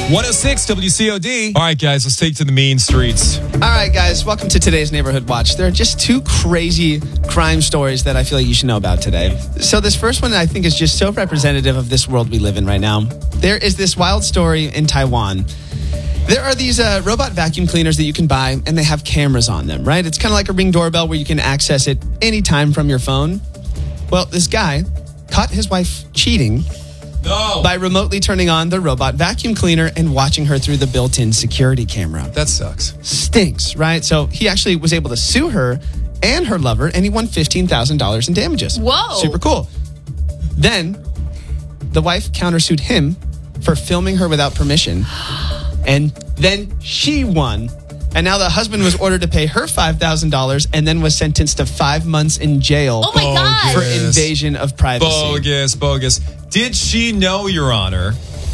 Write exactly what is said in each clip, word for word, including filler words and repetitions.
one oh six W C O D. All right, guys, let's take to the mean streets. All right, guys, welcome to today's Neighborhood Watch. There are just two crazy crime stories that I feel like you should know about today. So this first one I think is just so representative of this world we live in right now. There is this wild story in Taiwan. There are these uh, robot vacuum cleaners that you can buy, and they have cameras on them, right? It's kind of like a Ring doorbell where you can access it anytime from your phone. Well, this guy caught his wife cheating No. by remotely turning on the robot vacuum cleaner and watching her through the built-in security camera. That sucks. Stinks, right? So he actually was able to sue her and her lover, and he won fifteen thousand dollars in damages. Whoa. Super cool. Then the wife countersued him for filming her without permission, and then she won. And now the husband was ordered to pay her five thousand dollars and then was sentenced to five months in jail Oh my God. for Bogus. invasion of privacy. Bogus, bogus. Did she know, Your Honor?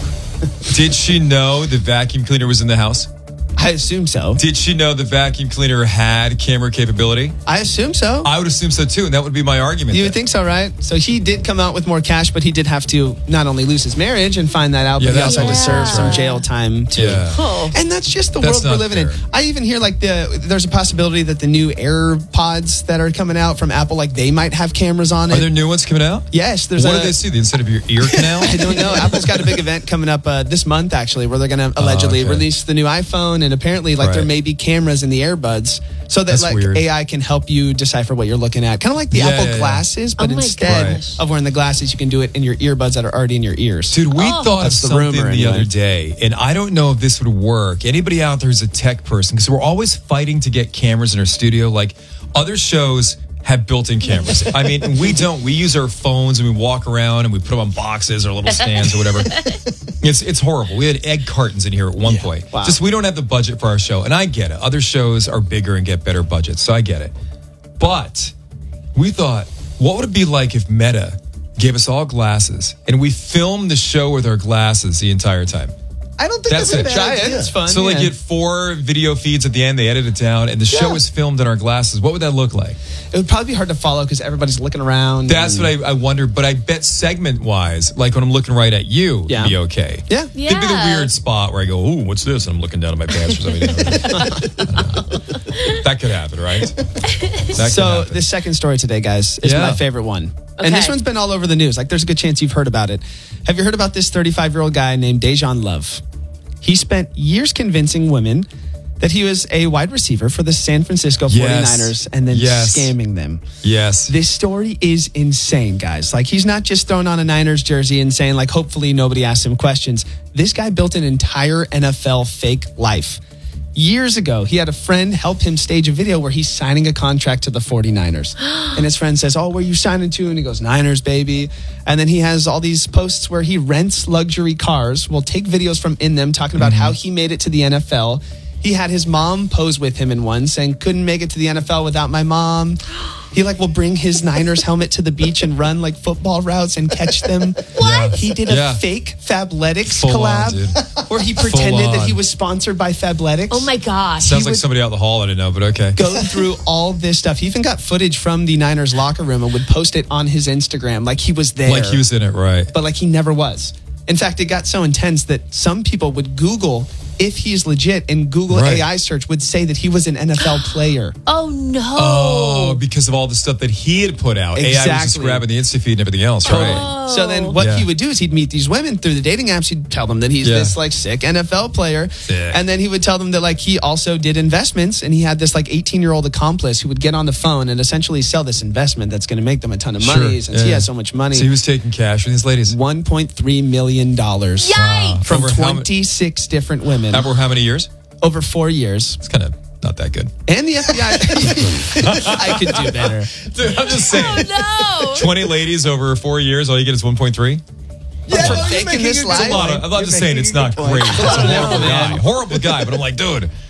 Did she know the vacuum cleaner was in the house? I assume so. Did she know the vacuum cleaner had camera capability? I assume so. I would assume so too, and that would be my argument. You then. would think so, right? So he did come out with more cash, but he did have to not only lose his marriage and find that out, Yeah, but he that's also had to right. serve Yeah. some jail time too. Yeah. Oh. And that's just the That's world we're not living fair. in. I even hear like the there's a possibility that the new AirPods that are coming out from Apple, like they might have cameras on it. Are there new ones coming out? yes, there's What a, do they see? The inside of your ear canal? I don't know. Apple's got a big event coming up uh, this month, actually, where they're going to allegedly okay. release the new iPhone, and apparently, like, there Right. may be cameras in the earbuds, so that That's like weird. A I can help you decipher what you're looking at, kind of like the Yeah, Apple yeah, yeah. glasses, but Oh my instead gosh. of wearing the glasses, you can do it in your earbuds that are already in your ears. Dude, we Oh. thought of That's the something rumor, the anyway. other day, and I don't know if this would work. Anybody out there who's a tech person, because we're always fighting to get cameras in our studio. Like other shows have built-in cameras. I mean, we don't. We use our phones and we walk around and we put them on boxes or little stands or whatever. It's it's horrible. We had egg cartons in here at one point. Wow. Just we don't have the budget for our show, and I get it. Other shows are bigger and get better budgets, so I get it. But we thought, what would it be like if Meta gave us all glasses and we filmed the show with our glasses the entire time? I don't think That's that's, it. a bad Try idea. it. It's fun. So like yeah. you had four video feeds at the end, they edit it down, and the show Yeah. is filmed in our glasses. What would that look like? It would probably be hard to follow because everybody's looking around. That's and- what I, I wonder, but I bet segment-wise, like when I'm looking right at you, Yeah. it'd be okay. Yeah. It'd be the Yeah. weird spot where I go, ooh, what's this? And I'm looking down at my pants or something. That could happen, right? That could So happen. the second story today, guys, is Yeah. my favorite one. And this Okay. one's been all over the news. Like there's a good chance you've heard about it. Have you heard about this thirty-five-year-old guy named Dejan Love? He spent years convincing women that he was a wide receiver for the San Francisco Yes. forty-niners and then Yes. scamming them. Yes. This story is insane, guys. Like, he's not just throwing on a Niners jersey and saying, like, hopefully nobody asks him questions. This guy built an entire N F L fake life. Years ago, he had a friend help him stage a video where he's signing a contract to the forty-niners. And his friend says, oh, where are you signing to? And he goes, Niners, baby. And then he has all these posts where he rents luxury cars, will take videos from in them, talking about how he made it to the N F L. He had his mom pose with him in one, saying, couldn't make it to the N F L without my mom. He like will bring his Niners helmet to the beach and run like football routes and catch them. What? He did a Yeah. fake Fabletics Full on, collab dude. where he pretended Full that he on. was sponsored by Fabletics. Oh my gosh. Sounds he like would- somebody out in the hall I didn't know, but okay. Go through all this stuff. He even got footage from the Niners locker room and would post it on his Instagram like he was there. Like he was in it, right? But like he never was. In fact, it got so intense that some people would Google if he's legit, and Google Right. A I search would say that he was an N F L player. Oh no. Oh, because of all the stuff that he had put out. A I was just Exactly. grabbing the Insta feed and everything else, right? Oh. So then what Yeah. he would do is he'd meet these women through the dating apps. He'd tell them that he's Yeah. this like sick N F L player. Sick. And then he would tell them that like he also did investments, and he had this like eighteen year old accomplice who would get on the phone and essentially sell this investment that's going to make them a ton of money Sure. since Yeah. he has so much money. So he was taking cash from these ladies. one point three million dollars Yikes. from Over how ma- twenty-six different women Over how many years? over four years. It's kind of not that good. And the F B I, I could do better. Dude, I'm just saying. Oh no. twenty ladies over four years, all you get is one point three? Yeah, for you're faking making this it- it's life. a lot of, I'm not You're just saying making it's a not good point. great. It's a It's a horrible horrible guy. man. Horrible guy. But I'm like, dude,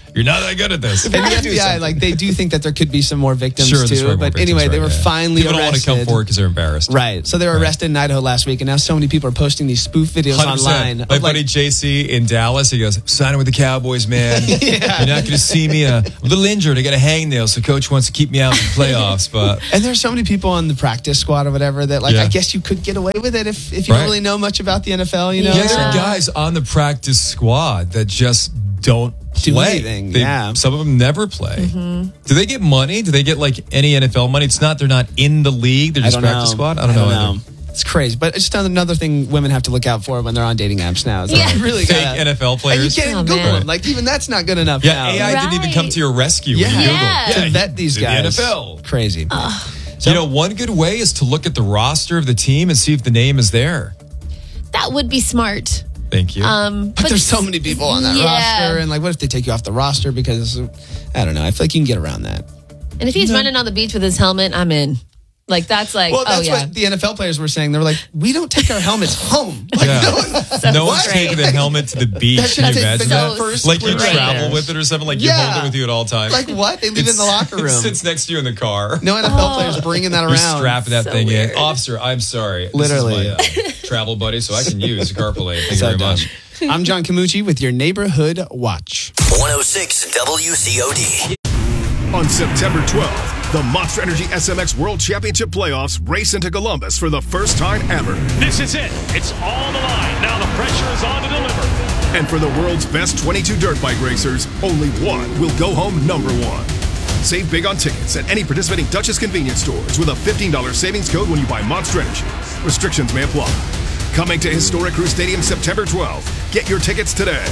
You're not that good at this. And the F B I, like, they do think that there could be some more victims Sure, there's too. way more But victims, anyway, they right, were yeah. finally People arrested. don't want to come forward because they're embarrassed. Right. So they were arrested in Idaho last week, and now so many people are posting these spoof videos one hundred percent. online. My of, like, buddy J C in Dallas, he goes, signing with the Cowboys, man. Yeah. You're not going to see me. Uh, I'm a little injured. I got a hangnail, so coach wants to keep me out of the playoffs. But And there's so many people on the practice squad or whatever that, like, Yeah. I guess you could get away with it if, if you Right. don't really know much about the N F L, you know? yeah, there Yeah. are guys on the practice squad that just don't Do play. anything, They- yeah. Some of them never play. Do they get money? Do they get like any N F L money? It's not, they're not in the league. They're I just don't practice know. squad. I don't, know. either. It's crazy. But it's just another thing women have to look out for when they're on dating apps now. It's like, Yeah. you really Fake gotta- N F L And you players. can't Oh, Google man. them. Like, even that's not good enough Yeah, now. A I didn't even Right. come to your rescue when Yeah. you Googled. Yeah. To vet these the guys. N F L. Crazy. You know, one good way is to look at the roster of the team and see if the name is there. That would be smart. Thank you. Um, But, there's so many people on that yeah. roster, and like, what if they take you off the roster because I don't know? I feel like you can get around that. And if he's running on the beach with his helmet, I'm in. Like, that's like, Well, that's oh, yeah. what the N F L players were saying. They were like, "We don't take our helmets home." Like, Yeah. no one, no one's what? taking the helmet to the beach. That Can you should imagine take that? the first Like you clue right travel there. with it or something. Like you Yeah. hold it with you at all times. Like what? They leave it in the locker It room. sits next to you in the car. No N F L players bringing that You're around. strapping that So thing weird. in. Officer, I'm sorry. Literally. This is my, uh, travel buddy, so I can use CarPlay. Thank you So very dumb. much. I'm John Camucci with your neighborhood watch. one oh six W C O D. On September twelfth, the Monster Energy S M X World Championship Playoffs race into Columbus for the first time ever. This is it. It's all the line. Now the pressure is on to deliver. And for the world's best twenty-two dirt bike racers, only one will go home number one. Save big on tickets at any participating Duchess convenience stores with a fifteen dollars savings code when you buy Monster Energy. Restrictions may apply. Coming to Historic Crew Stadium September twelfth. Get your tickets today.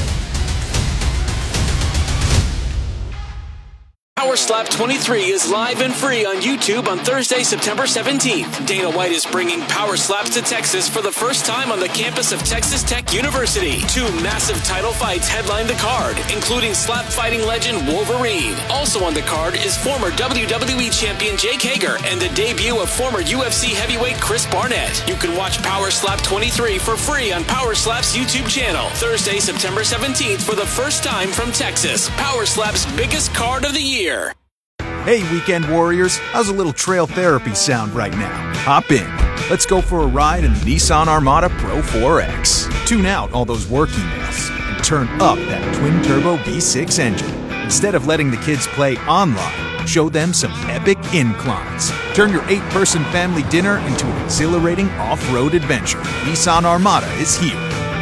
Power Slap twenty-three is live and free on YouTube on Thursday, September seventeenth. Dana White is bringing Power Slaps to Texas for the first time on the campus of Texas Tech University. Two massive title fights headline the card, including slap fighting legend Wolverine. Also on the card is former W W E champion Jake Hager and the debut of former U F C heavyweight Chris Barnett. You can watch Power Slap twenty-three for free on Power Slap's YouTube channel. Thursday, September seventeenth for the first time from Texas. Power Slap's biggest card of the year. Hey, Weekend Warriors, how's a little trail therapy sound right now? Hop in. Let's go for a ride in the Nissan Armada Pro four X. Tune out all those work emails and turn up that twin-turbo V six engine. Instead of letting the kids play online, show them some epic inclines. Turn your eight-person family dinner into an exhilarating off-road adventure. Nissan Armada is here.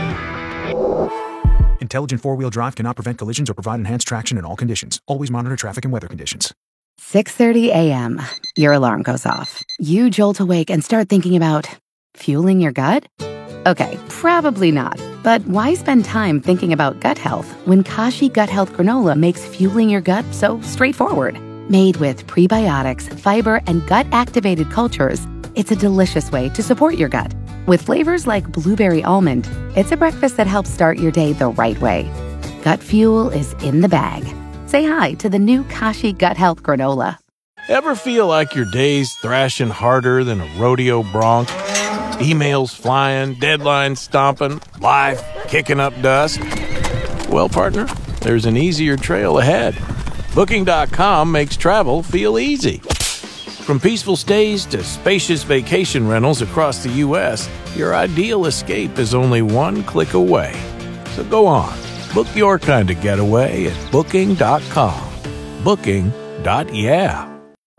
Intelligent four-wheel drive cannot prevent collisions or provide enhanced traction in all conditions. Always monitor traffic and weather conditions. six thirty a.m. Your alarm goes off. You jolt awake and start thinking about fueling your gut? Okay, probably not. But why spend time thinking about gut health when Kashi Gut Health Granola makes fueling your gut so straightforward? Made with prebiotics, fiber, and gut-activated cultures, it's a delicious way to support your gut. With flavors like blueberry almond, it's a breakfast that helps start your day the right way. Gut fuel is in the bag. Say hi to the new Kashi Gut Health Granola. Ever feel like your day's thrashing harder than a rodeo bronc? Emails flying, deadlines stomping, life kicking up dust? Well, partner, there's an easier trail ahead. Booking dot com makes travel feel easy. From peaceful stays to spacious vacation rentals across the U S, your ideal escape is only one click away. So go on, book your kind of getaway at Booking dot com. Booking. Yeah.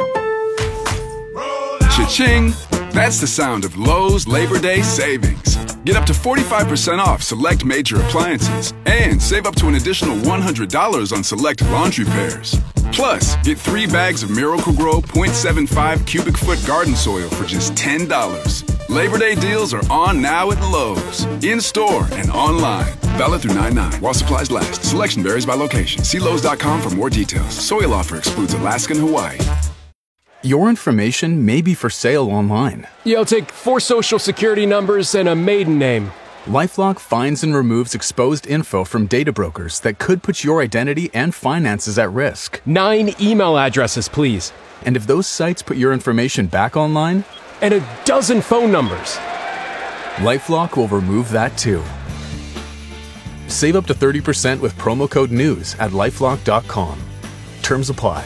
Cha-ching! That's the sound of Lowe's Labor Day savings. Get up to forty-five percent off select major appliances and save up to an additional one hundred dollars on select laundry pairs. Plus, get three bags of Miracle-Gro point seven five cubic foot garden soil for just ten dollars. Labor Day deals are on now at Lowe's, in-store and online. Valid through nine nine while supplies last. Selection varies by location. See Lowe's dot com for more details. Soil offer excludes Alaska and Hawaii. Your information may be for sale online. Yeah, I'll take four social security numbers and a maiden name. LifeLock finds and removes exposed info from data brokers that could put your identity and finances at risk. Nine email addresses, please. And if those sites put your information back online? And a dozen phone numbers. LifeLock will remove that too. Save up to thirty percent with promo code NEWS at lifelock dot com. Terms apply.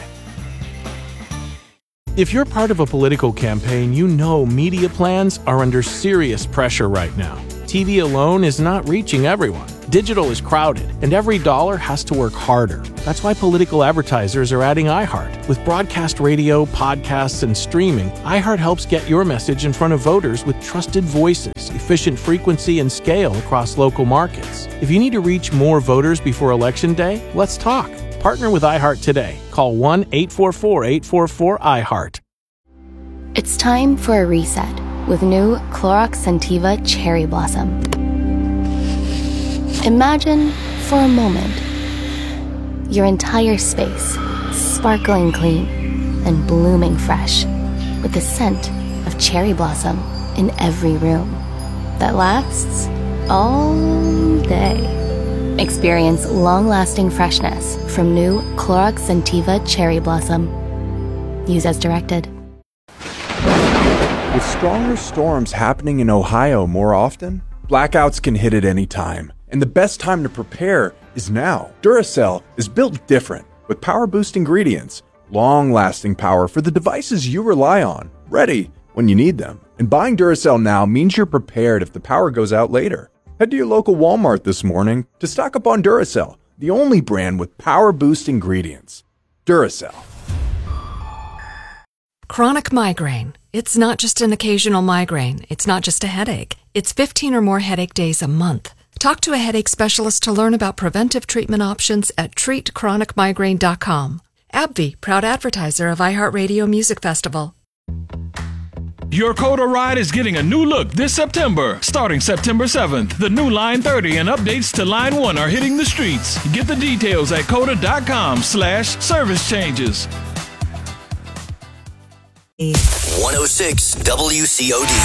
If you're part of a political campaign, you know media plans are under serious pressure right now. T V alone is not reaching everyone. Digital is crowded, and every dollar has to work harder. That's why political advertisers are adding iHeart. With broadcast radio, podcasts, and streaming, iHeart helps get your message in front of voters with trusted voices, efficient frequency, and scale across local markets. If you need to reach more voters before Election Day, let's talk. Partner with iHeart today. Call one eight four four, eight four four, iHeart. It's time for a reset with new Clorox Scentiva Cherry Blossom. Imagine, for a moment, your entire space sparkling clean and blooming fresh with the scent of cherry blossom in every room that lasts all day. Experience long-lasting freshness from new Clorox Scentiva Cherry Blossom. Use as directed. With stronger storms happening in Ohio more often, blackouts can hit at any time. And the best time to prepare is now. Duracell is built different with power-boost ingredients, long-lasting power for the devices you rely on, ready when you need them. And buying Duracell now means you're prepared if the power goes out later. Head to your local Walmart this morning to stock up on Duracell, the only brand with power-boost ingredients. Duracell. Chronic migraine. It's not just an occasional migraine. It's not just a headache. It's fifteen or more headache days a month. Talk to a headache specialist to learn about preventive treatment options at treat chronic migraine dot com. AbbVie, proud advertiser of iHeartRadio Music Festival. Your Coda ride is getting a new look this September. Starting September seventh, the new Line thirty and updates to Line one are hitting the streets. Get the details at coda dot com slash service changes. one oh six W C O D.